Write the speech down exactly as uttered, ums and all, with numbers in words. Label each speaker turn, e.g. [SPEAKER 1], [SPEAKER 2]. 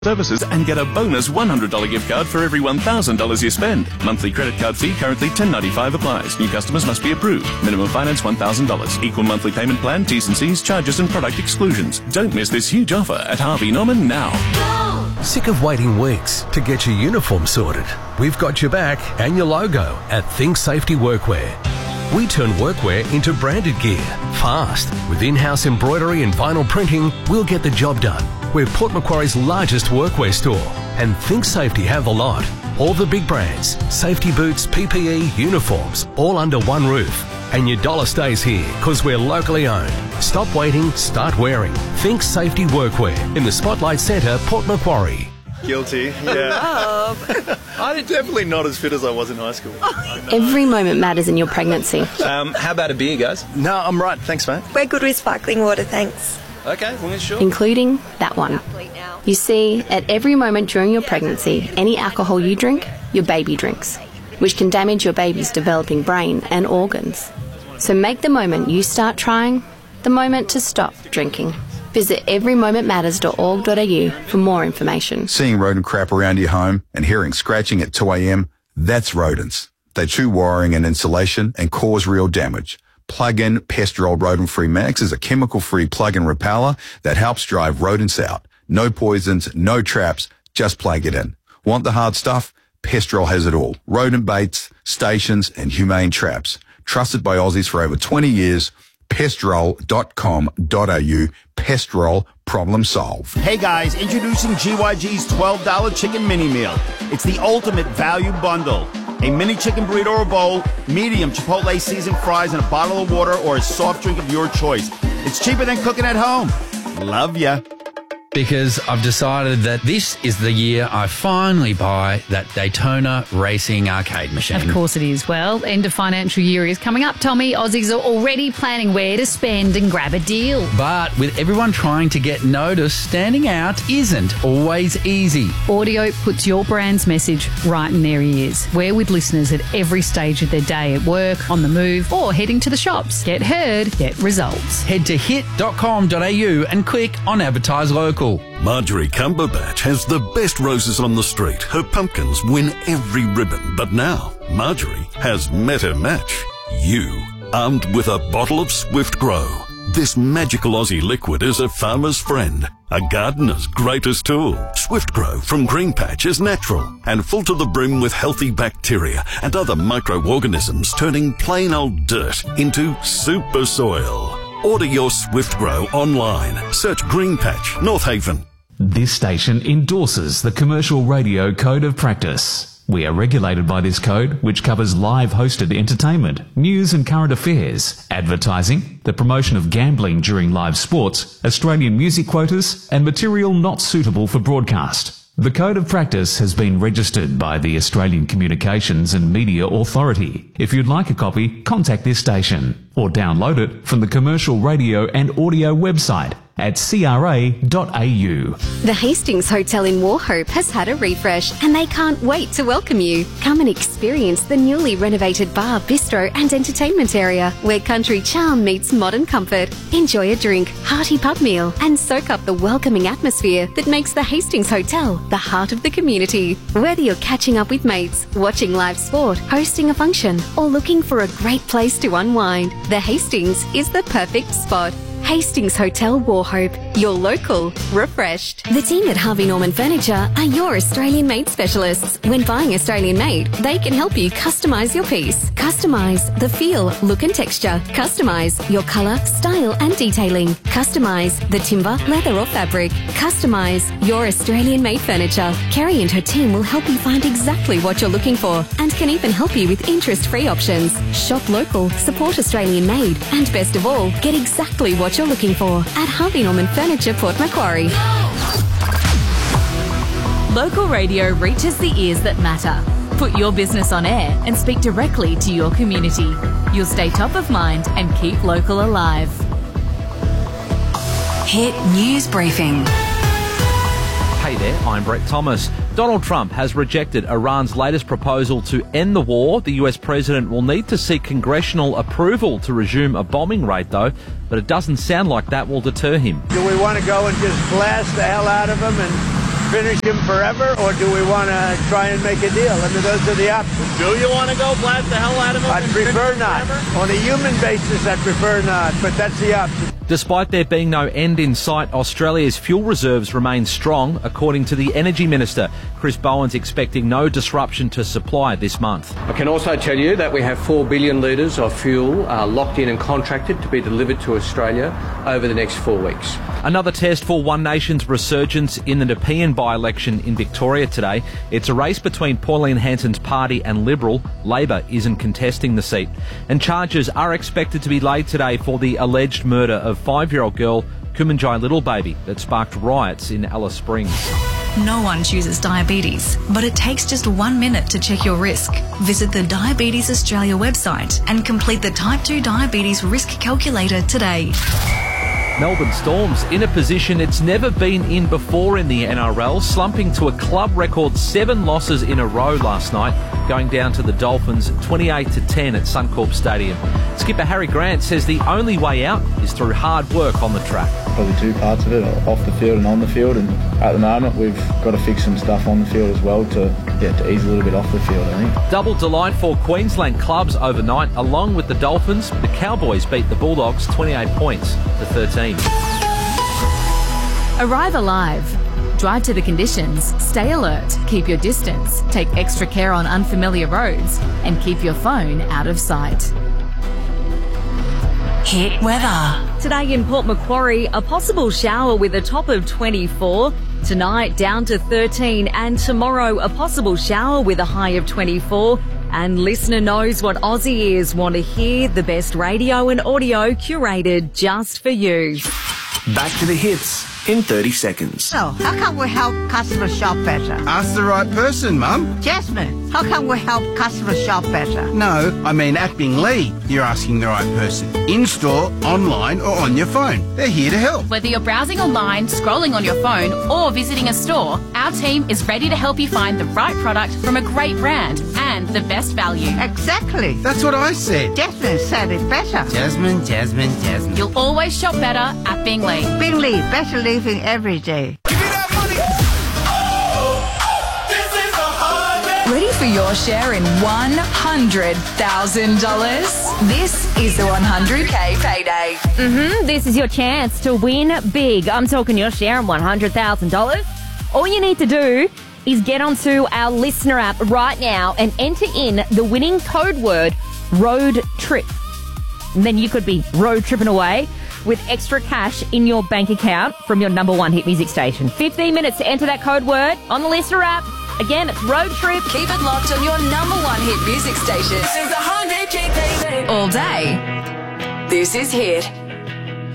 [SPEAKER 1] services and get a bonus one hundred dollars gift card for every one thousand dollars you spend. Monthly credit card fee currently ten dollars and ninety-five cents applies. New customers must be approved. Minimum finance one thousand dollars. Equal monthly payment plan, T's and C's, charges and product exclusions. Don't miss this huge offer at Harvey Norman now.
[SPEAKER 2] Sick of waiting weeks to get your uniform sorted? We've got your back and your logo at Think Safety Workwear. We turn workwear into branded gear. Fast. With in-house embroidery and vinyl printing, we'll get the job done. We're Port Macquarie's largest workwear store, and Think Safety have the lot. All the big brands, safety boots, P P E, uniforms, all under one roof. And your dollar stays here because we're locally owned. Stop waiting, start wearing. Think Safety Workwear in the Spotlight Centre, Port Macquarie.
[SPEAKER 3] Guilty, yeah. I'm definitely not as fit as I was in high school.
[SPEAKER 4] Every moment matters in your pregnancy.
[SPEAKER 3] Um, how about a beer, guys? No, I'm right. Thanks, mate.
[SPEAKER 5] We're good with sparkling water, thanks.
[SPEAKER 3] Okay, well, sure.
[SPEAKER 4] Including that one. You see, at every moment during your pregnancy, any alcohol you drink, your baby drinks, which can damage your baby's developing brain and organs. So make the moment you start trying the moment to stop drinking. Visit every moment matters dot org dot a u for more information.
[SPEAKER 6] Seeing rodent crap around your home and hearing scratching at two a.m., that's rodents. They chew wiring and insulation and cause real damage. Plug-in Pestrol Rodent-Free Max is a chemical-free plug-in repeller that helps drive rodents out. No poisons, no traps, just plug it in. Want the hard stuff? Pestrol has it all. Rodent baits, stations and humane traps. Trusted by Aussies for over twenty years. Pestrol dot com dot a u. Pestrol, problem solved.
[SPEAKER 7] Hey guys, introducing G Y G's twelve dollar chicken mini meal. It's the ultimate value bundle. A mini chicken burrito or bowl, medium Chipotle seasoned fries, and a bottle of water or a soft drink of your choice. It's cheaper than cooking at home. Love ya.
[SPEAKER 8] Because I've decided that this is the year I finally buy that Daytona Racing arcade machine.
[SPEAKER 9] Of course it is. Well, end of financial year is coming up, Tommy. Aussies are already planning where to spend and grab a deal.
[SPEAKER 8] But with everyone trying to get noticed, standing out isn't always easy.
[SPEAKER 9] Audio puts your brand's message right in their ears. We're with listeners at every stage of their day, at work, on the move, or heading to the shops. Get heard, get results.
[SPEAKER 8] Head to hit dot com dot a u and click on Advertise Local.
[SPEAKER 10] Marjorie Cumberbatch has the best roses on the street. Her pumpkins win every ribbon. But now, Marjorie has met her match. You, armed with a bottle of Swift Grow. This magical Aussie liquid is a farmer's friend, a gardener's greatest tool. Swift Grow from Green Patch is natural and full to the brim with healthy bacteria and other microorganisms, turning plain old dirt into super soil. Order your Swift Grow online. Search Green Patch, North Haven.
[SPEAKER 11] This station endorses the Commercial Radio Code of Practice. We are regulated by this code, which covers live hosted entertainment, news and current affairs, advertising, the promotion of gambling during live sports, Australian music quotas, and material not suitable for broadcast. The Code of Practice has been registered by the Australian Communications and Media Authority. If you'd like a copy, contact this station or download it from the Commercial Radio and Audio website at c r a dot a u.
[SPEAKER 4] The Hastings Hotel in Wauchope has had a refresh and they can't wait to welcome you. Come and experience the newly renovated bar, bistro and entertainment area where country charm meets modern comfort. Enjoy a drink, hearty pub meal and soak up the welcoming atmosphere that makes the Hastings Hotel the heart of the community. Whether you're catching up with mates, watching live sport, hosting a function or looking for a great place to unwind, the Hastings is the perfect spot. Hastings Hotel Wauchope, your local, refreshed. The team at Harvey Norman Furniture are your Australian made specialists. When buying Australian made, they can help you customise your piece. Customise the feel, look and texture. Customise your colour, style and detailing. Customise the timber, leather or fabric. Customise your Australian made furniture. Kerry and her team will help you find exactly what you're looking for and can even help you with interest-free options. Shop local, support Australian made and best of all, get exactly what you're looking for at Harvey Norman Furniture, Port Macquarie.
[SPEAKER 12] Local radio reaches the ears that matter. Put your business on air and speak directly to your community. You'll stay top of mind and keep local alive.
[SPEAKER 13] Hit News Briefing.
[SPEAKER 14] Hey there, I'm Brett Thomas. Donald Trump has rejected Iran's latest proposal to end the war. The U S president will need to seek congressional approval to resume a bombing raid, though, but it doesn't sound like that will deter him.
[SPEAKER 15] Do we want to go and just blast the hell out of them and finish him forever, or do we want to try and make a deal? I mean, those are the options.
[SPEAKER 14] Do you want to go blast the hell out of him?
[SPEAKER 15] I'd prefer not. On a human basis, I'd prefer not, but that's the option.
[SPEAKER 14] Despite there being no end in sight, Australia's fuel reserves remain strong, according to the Energy Minister. Chris Bowen's expecting no disruption to supply this month.
[SPEAKER 16] I can also tell you that we have four billion litres of fuel uh, locked in and contracted to be delivered to Australia over the next four weeks.
[SPEAKER 14] Another test for One Nation's resurgence in the Nepean by-election in Victoria today. It's a race between Pauline Hanson's party and Liberal. Labor isn't contesting the seat. And charges are expected to be laid today for the alleged murder of five-year-old girl Kumanjai Littlebaby that sparked riots in Alice Springs.
[SPEAKER 13] No one chooses diabetes, but it takes just one minute to check your risk. Visit the Diabetes Australia website and complete the Type two Diabetes Risk Calculator today.
[SPEAKER 14] Melbourne Storm's in a position it's never been in before in the N R L, slumping to a club record seven losses in a row last night, going down to the Dolphins twenty-eight to ten at Suncorp Stadium. Skipper Harry Grant says the only way out is through hard work on the track.
[SPEAKER 17] Probably two parts of it, off the field and on the field, and at the moment we've got to fix some stuff on the field as well to, yeah, to ease a little bit off the field, I think.
[SPEAKER 14] Double delight for Queensland clubs overnight. Along with the Dolphins, the Cowboys beat the Bulldogs twenty-eight points to thirteen.
[SPEAKER 12] Arrive alive. Drive to the conditions, stay alert, keep your distance, take extra care on unfamiliar roads, and keep your phone out of sight.
[SPEAKER 13] Hit weather.
[SPEAKER 18] Today in Port Macquarie, a possible shower with a top of twenty-four. Tonight down to thirteen, and tomorrow a possible shower with a high of twenty-four. And listener knows what Aussie ears want to hear, the best radio and audio curated just for you.
[SPEAKER 19] Back to the hits in thirty seconds.
[SPEAKER 20] So, how can we help customers shop better?
[SPEAKER 21] Ask the right person, Mum.
[SPEAKER 20] Jasmine, how can we help customers shop better?
[SPEAKER 21] No, I mean at Binglee. You're asking the right person. In-store, online or on your phone. They're here to help.
[SPEAKER 22] Whether you're browsing online, scrolling on your phone or visiting a store, our team is ready to help you find the right product from a great brand and the best value.
[SPEAKER 20] Exactly.
[SPEAKER 21] That's what I said.
[SPEAKER 20] Jasmine said it better.
[SPEAKER 21] Jasmine, Jasmine, Jasmine.
[SPEAKER 22] You'll always shop better at Binglee.
[SPEAKER 20] Binglee, better living every day.
[SPEAKER 13] Ready for your share in one hundred thousand dollars? This is the one hundred K payday.
[SPEAKER 18] Mm-hmm. This is your chance to win big. I'm talking your share in one hundred thousand dollars. All you need to do is get onto our listener app right now and enter in the winning code word road trip. And then you could be road tripping away with extra cash in your bank account from your number one hit music station. fifteen minutes to enter that code word on the listener app. Again, it's road trip.
[SPEAKER 13] Keep it locked on your number one hit music station. This is one hundred K payday. All day. This is Hit.